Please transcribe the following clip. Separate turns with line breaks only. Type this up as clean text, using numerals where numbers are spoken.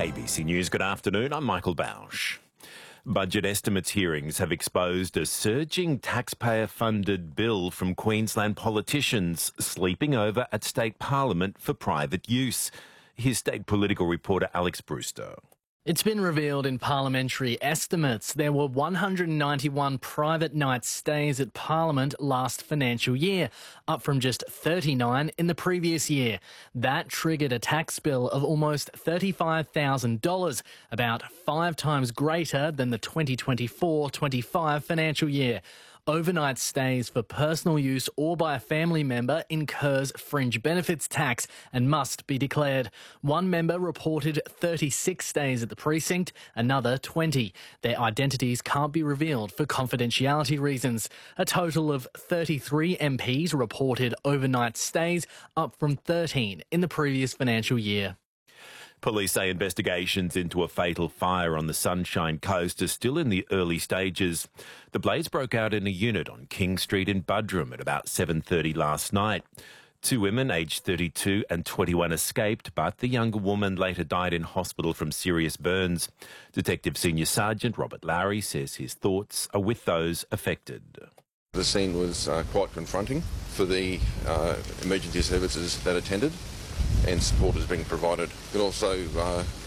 ABC News, good afternoon. I'm Michael Bausch. Budget estimates hearings have exposed a surging taxpayer-funded bill from Queensland politicians sleeping over at state parliament for private use. Here's state political reporter Alex Brewster.
It's been revealed in parliamentary estimates there were 191 private night stays at Parliament last financial year, up from just 39 in the previous year. That triggered a tax bill of almost $35,000, about 5 times greater than the 2024-25 financial year. Overnight stays for personal use or by a family member incurs fringe benefits tax and must be declared. One member reported 36 stays at the precinct, another 20. Their identities can't be revealed for confidentiality reasons. A total of 33 MPs reported overnight stays, up from 13 in the previous financial year.
Police say investigations into a fatal fire on the Sunshine Coast are still in the early stages. The blaze broke out in a unit on King Street in Buderim at about 7:30 last night. 2 women aged 32 and 21 escaped, but the younger woman later died in hospital from serious burns. Detective Senior Sergeant Robert Lowry says his thoughts are with those affected.
The scene was quite confronting for the emergency services that attended, and support is being provided. It also